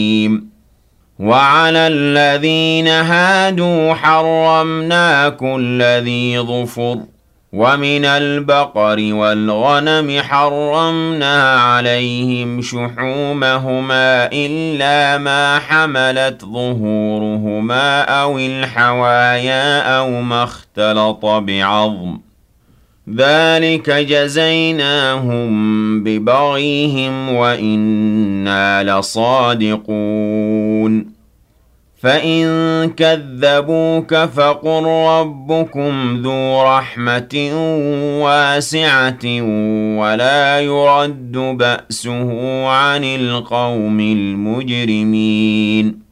وعلى الذين هادوا حرمنا كل ذي ظفر ومن البقر والغنم حرمنا عليهم شحومهما إلا ما حملت ظهورهما أو الحوايا أو ما اختلط بعظم ذلك جزيناهم ببغيهم وإنا لصادقون فإن كذبوك فقل ربكم ذو رحمة واسعة ولا يرد بأسه عن القوم المجرمين